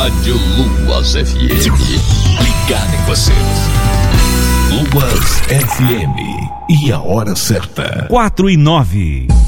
Rádio Luas FM. Ligado em você. Luas FM. E a hora certa. 4:09.